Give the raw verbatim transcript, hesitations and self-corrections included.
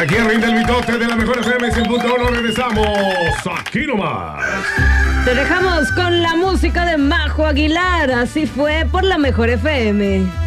Aquí arriba el mitote de la mejor F M cien punto uno. Regresamos aquí nomás. Te dejamos con la música de Majo Aguilar. Así fue por la mejor F M.